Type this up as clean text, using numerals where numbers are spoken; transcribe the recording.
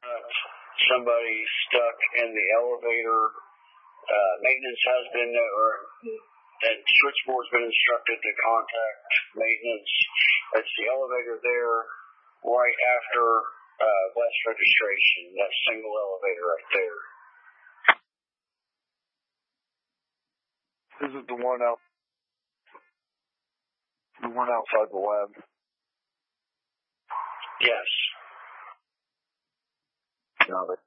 somebody stuck in the elevator. Maintenance has been, and switchboard's been instructed to contact maintenance. It's the elevator there right after West Registration, that single elevator right there. Is it the one outside the lab? Yes. Got it.